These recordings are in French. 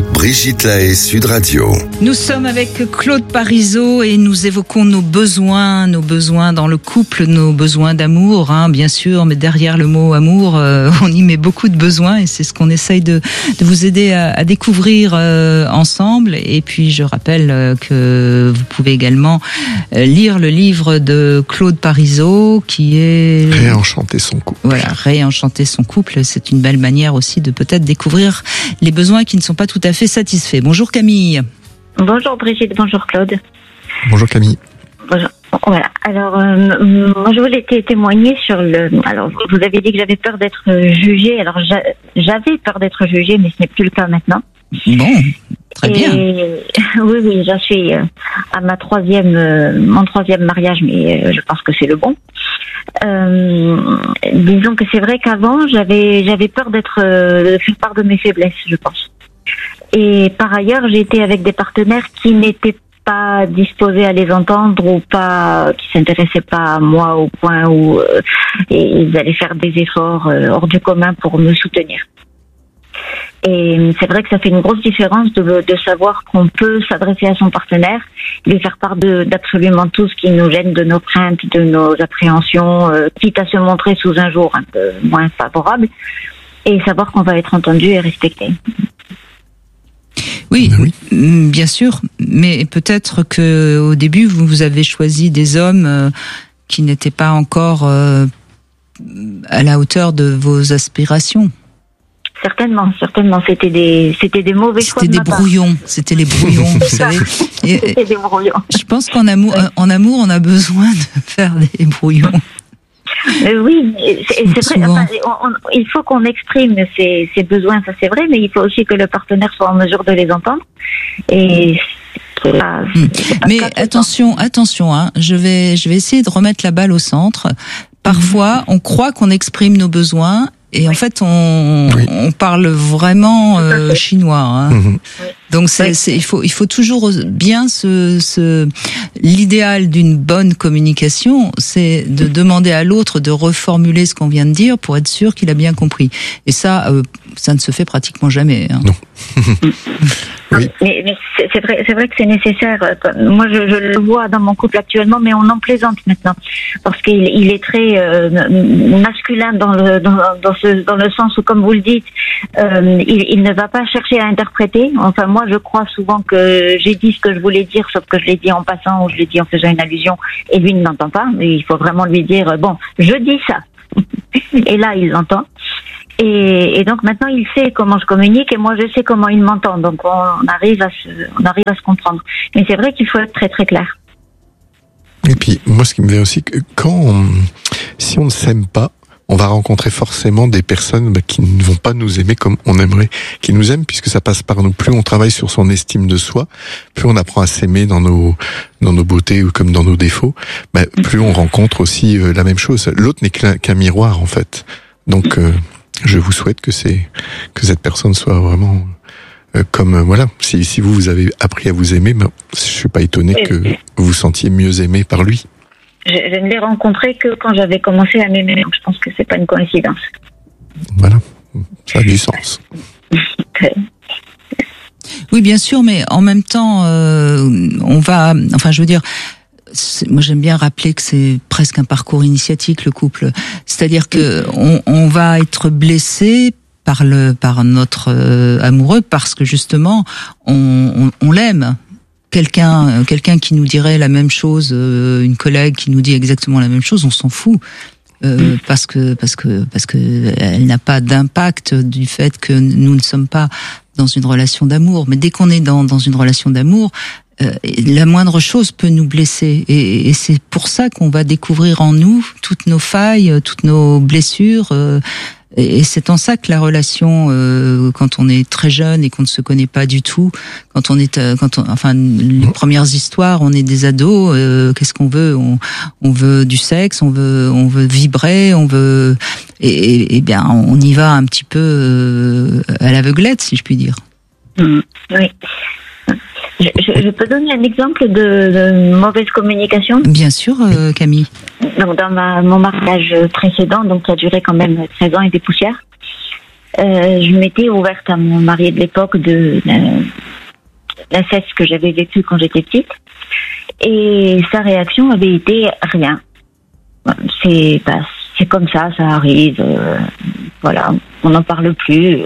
Brigitte Lahaie, Sud Radio. Nous sommes avec Claude Parisot et nous évoquons nos besoins dans le couple, nos besoins d'amour, bien sûr, mais derrière le mot amour, on y met beaucoup de besoins et c'est ce qu'on essaye de vous aider à découvrir ensemble. Et puis je rappelle que vous pouvez également lire le livre de Claude Parisot qui est Réenchanter son couple. Voilà, réenchanter son couple, c'est une belle manière aussi de peut-être découvrir les besoins qui ne sont pas tout à fait satisfaits. Bonjour Camille. Bonjour Brigitte, bonjour Claude. Bonjour Camille. Bonjour. Voilà. Alors, moi je voulais témoigner sur le. Alors, vous avez dit que j'avais peur d'être jugée. Alors, j'avais peur d'être jugée, mais ce n'est plus le cas maintenant. Bon, très bien. Oui, j'en suis à mon troisième mariage, mais je pense que c'est le bon. Disons que c'est vrai qu'avant, j'avais peur de faire part de mes faiblesses, je pense. Et par ailleurs, j'ai été avec des partenaires qui n'étaient pas disposés à les entendre ou pas, qui s'intéressaient pas à moi au point où ils allaient faire des efforts hors du commun pour me soutenir. Et c'est vrai que ça fait une grosse différence de savoir qu'on peut s'adresser à son partenaire, lui faire part d'absolument tout ce qui nous gêne, de nos craintes, de nos appréhensions, quitte à se montrer sous un jour un peu moins favorable, et savoir qu'on va être entendu et respecté. Oui, bien sûr, mais peut-être que au début vous avez choisi des hommes qui n'étaient pas encore à la hauteur de vos aspirations. Certainement, c'était des mauvais choix de ma part. C'était les brouillons, vous savez. C'était des brouillons. Je pense qu'en amour, on a besoin de faire des brouillons. Oui, c'est vrai. Enfin, il faut qu'on exprime ses besoins, ça c'est vrai, mais il faut aussi que le partenaire soit en mesure de les entendre. Et mais attention, je vais essayer de remettre la balle au centre. Parfois, on croit qu'on exprime nos besoins. Et en fait, on parle vraiment chinois. Donc, il faut toujours bien l'idéal d'une bonne communication, c'est de demander à l'autre de reformuler ce qu'on vient de dire pour être sûr qu'il a bien compris. Et ça ne se fait pratiquement jamais. Non. Oui. Mais c'est vrai que c'est nécessaire. Moi, je le vois dans mon couple actuellement, mais on en plaisante maintenant parce qu'il est très masculin dans le sens où, comme vous le dites, il ne va pas chercher à interpréter. Enfin, moi, je crois souvent que j'ai dit ce que je voulais dire, sauf que je l'ai dit en passant ou je l'ai dit en faisant une allusion, et lui ne l'entend pas. Mais il faut vraiment lui dire bon, je dis ça, et là, il l'entend. Et donc maintenant il sait comment je communique et moi je sais comment il m'entend, donc on arrive à se comprendre. Mais c'est vrai qu'il faut être très très clair. Et puis moi ce qui me vient aussi, que si on ne s'aime pas, on va rencontrer forcément des personnes qui ne vont pas nous aimer comme on aimerait qu'ils nous aiment, puisque ça passe par nous. Plus on travaille sur son estime de soi, plus on apprend à s'aimer dans nos beautés ou comme dans nos défauts, plus on rencontre aussi la même chose. L'autre n'est qu'un miroir en fait. Donc je vous souhaite que cette personne soit vraiment comme voilà. Si vous avez appris à vous aimer, je suis pas étonné que vous vous sentiez mieux aimé par lui. Je ne l'ai rencontré que quand j'avais commencé à m'aimer. Donc je pense que c'est pas une coïncidence. Voilà, ça a du sens. Oui, bien sûr, mais en même temps, moi j'aime bien rappeler que c'est presque un parcours initiatique le couple, c'est-à-dire que on va être blessé par notre amoureux parce que justement on l'aime. Quelqu'un qui nous dirait la même chose, une collègue qui nous dit exactement la même chose, on s'en fout. Parce que elle n'a pas d'impact du fait que nous ne sommes pas dans une relation d'amour. Mais dès qu'on est dans une relation d'amour, la moindre chose peut nous blesser. Et c'est pour ça qu'on va découvrir en nous toutes nos failles, toutes nos blessures. Et c'est en ça que la relation, quand on est très jeune et qu'on ne se connaît pas du tout, les premières histoires, on est des ados, qu'est-ce qu'on veut? On veut du sexe, on veut vibrer, et bien, on y va un petit peu à l'aveuglette, si je puis dire. Oui. Je peux donner un exemple de mauvaise communication ? Bien sûr, Camille. Donc, dans mon mariage précédent, donc qui a duré quand même 13 ans et des poussières, je m'étais ouverte à mon mari de l'époque de l'inceste que j'avais vécu quand j'étais petite. Et sa réaction avait été rien. C'est comme ça arrive. Voilà, on n'en parle plus.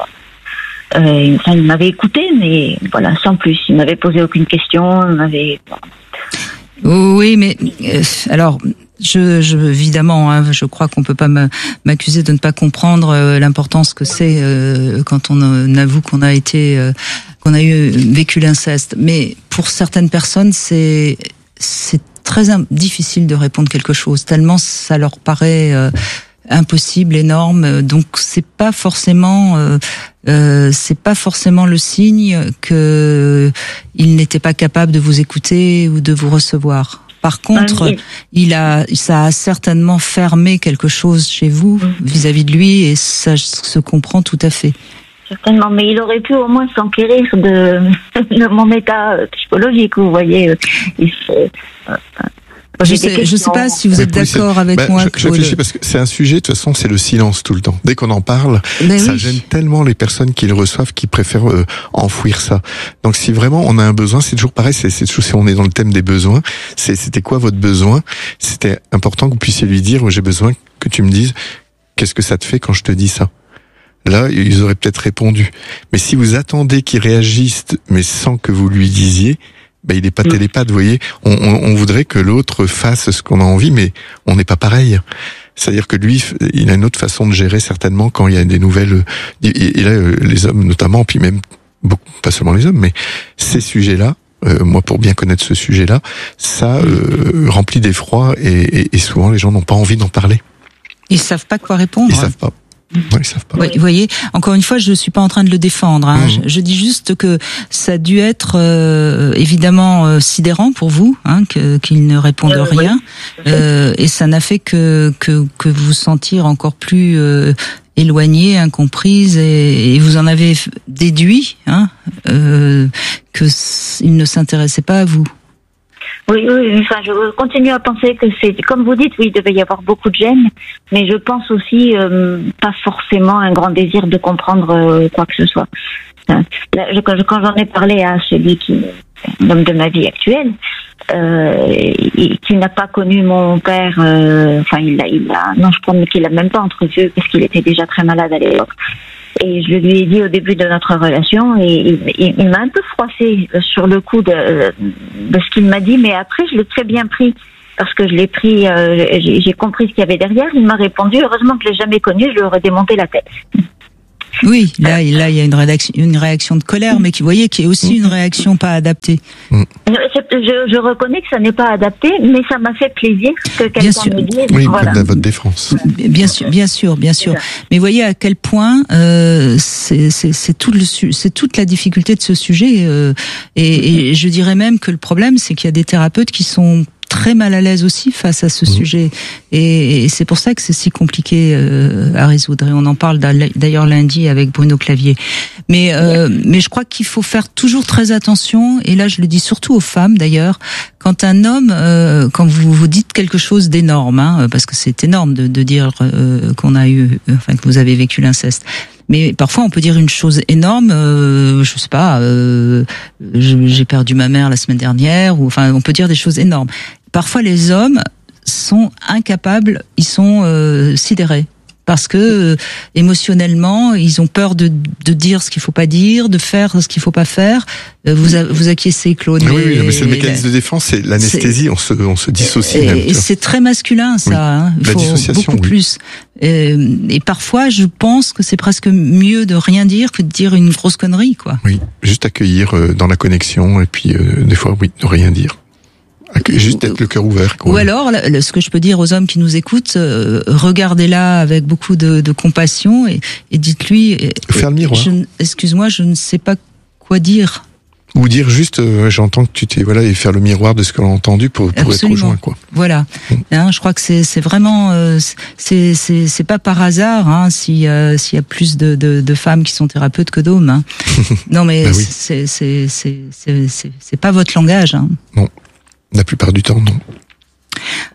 Il m'avait écouté, mais voilà, sans plus. Il m'avait posé aucune question. Oui, mais alors, évidemment, hein, je crois qu'on peut pas m'accuser de ne pas comprendre l'importance que c'est quand on avoue qu'on a vécu l'inceste. Mais pour certaines personnes, c'est très difficile de répondre quelque chose, tellement ça leur paraît impossible, énorme. Donc c'est pas forcément le signe que il n'était pas capable de vous écouter ou de vous recevoir. Par contre, ça a certainement fermé quelque chose chez vous vis-à-vis de lui, et ça se comprend tout à fait. Certainement, mais il aurait pu au moins s'enquérir de mon état psychologique, vous voyez. Je sais pas si vous êtes d'accord avec moi. Je réfléchis parce que c'est un sujet, de toute façon, c'est le silence tout le temps. Dès qu'on en parle, ça gêne tellement les personnes qui le reçoivent, qui préfèrent enfouir ça. Donc si vraiment on a un besoin, c'est toujours pareil, c'est toujours, si on est dans le thème des besoins, c'était quoi votre besoin? C'était important que vous puissiez lui dire, j'ai besoin que tu me dises, qu'est-ce que ça te fait quand je te dis ça? Là, ils auraient peut-être répondu. Mais si vous attendez qu'il réagisse, mais sans que vous lui disiez, il n'est pas télépathe, vous voyez. On voudrait que l'autre fasse ce qu'on a envie, mais on n'est pas pareil. C'est-à-dire que lui, il a une autre façon de gérer certainement quand il y a des nouvelles. Et là, les hommes notamment, puis même beaucoup, pas seulement les hommes, mais ces sujets-là. Moi, pour bien connaître ce sujet-là, ça remplit d'effroi et souvent les gens n'ont pas envie d'en parler. Ils savent pas quoi répondre. Ils savent pas. Ouais, ils savent pas. Oui, vous voyez, encore une fois, je suis pas en train de le défendre. Hein. Je dis juste que ça a dû être évidemment sidérant pour vous, hein, qu'il ne réponde rien, et ça n'a fait que vous sentir encore plus éloignée, incomprise, et vous en avez déduit, hein, que il ne s'intéressait pas à vous. Oui, enfin, je continue à penser que c'est, comme vous dites, oui, il devait y avoir beaucoup de gêne, mais je pense aussi pas forcément un grand désir de comprendre quoi que ce soit. Quand j'en ai parlé à celui l'homme de ma vie actuelle, qui n'a pas connu mon père, non, je crois qu'il a même pas entrevu parce qu'il était déjà très malade à l'époque. Et je lui ai dit au début de notre relation, et il m'a un peu froissé sur le coup de ce qu'il m'a dit, mais après je l'ai très bien pris, parce que je l'ai pris, j'ai compris ce qu'il y avait derrière. Il m'a répondu, heureusement que je l'ai jamais connu, je lui aurais démonté la tête. Oui, là il y a une réaction de colère, mais qui est aussi une réaction pas adaptée. Je reconnais que ça n'est pas adapté, mais ça m'a fait plaisir que quelqu'un me dise. Oui, voilà. Comme à votre défense. Bien sûr. Mais voyez à quel point c'est toute la difficulté de ce sujet, et je dirais même que le problème, c'est qu'il y a des thérapeutes qui sont très mal à l'aise aussi face à ce sujet, et c'est pour ça que c'est si compliqué à résoudre, et on en parle d'ailleurs lundi avec Bruno Clavier. Mais je crois qu'il faut faire toujours très attention, et là je le dis surtout aux femmes d'ailleurs, quand un homme, quand vous dites quelque chose d'énorme, hein, parce que c'est énorme de dire que vous avez vécu l'inceste. Mais parfois on peut dire une chose énorme, je sais pas, j'ai perdu ma mère la semaine dernière, ou enfin on peut dire des choses énormes. Parfois les hommes sont incapables, ils sont sidérés, parce que émotionnellement ils ont peur de dire ce qu'il faut pas dire, de faire ce qu'il faut pas faire. Vous acquiescez, Claude. Oui, mais c'est le mécanisme de défense, c'est l'anesthésie, on se dissocie. Et c'est très masculin, ça. Oui. Hein. Il faut beaucoup plus. Et parfois, je pense que c'est presque mieux de rien dire que de dire une grosse connerie, quoi. Oui, juste accueillir dans la connexion, et puis des fois, oui, ne rien dire. Juste être le cœur ouvert, quoi. Ou alors, ce que je peux dire aux hommes qui nous écoutent, regardez-la avec beaucoup de compassion, et dites-lui. Faire le miroir. Excuse-moi, je ne sais pas quoi dire. Ou dire juste, j'entends que tu t'es, voilà, et faire le miroir de ce qu'on a entendu pour être rejoint, quoi. Voilà. Hein, je crois que c'est vraiment, c'est pas par hasard, hein, s'il y a plus de femmes qui sont thérapeutes que d'hommes, hein. Non, mais oui. c'est pas votre langage, hein. Non. La plupart du temps, non.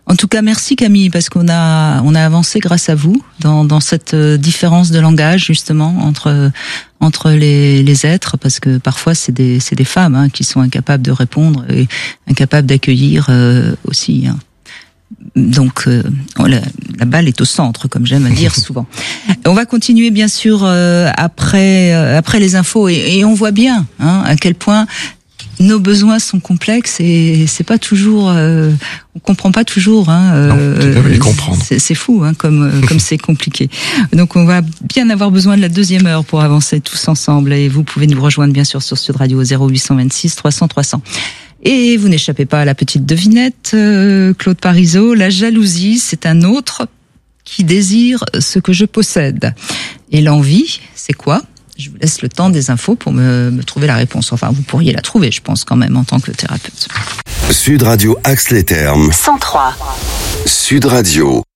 En tout cas, merci Camille, parce qu'on a avancé grâce à vous dans cette différence de langage justement entre les êtres, parce que parfois c'est des femmes qui sont incapables de répondre et incapables d'accueillir aussi. Donc la balle est au centre, comme j'aime à dire souvent. On va continuer bien sûr après les infos et on voit bien à quel point nos besoins sont complexes et c'est pas toujours on comprend pas toujours les comprendre. C'est fou comme c'est compliqué. Donc on va bien avoir besoin de la deuxième heure pour avancer tous ensemble et vous pouvez nous rejoindre bien sûr sur Sud Radio 0826 300 300. Et vous n'échappez pas à la petite devinette, Claude Parisot. La jalousie, c'est un autre qui désire ce que je possède. Et l'envie, c'est quoi ? Je vous laisse le temps des infos pour me trouver la réponse. Enfin, vous pourriez la trouver, je pense, quand même, en tant que thérapeute. Sud Radio Axe-les-Thermes. 103. Sud Radio.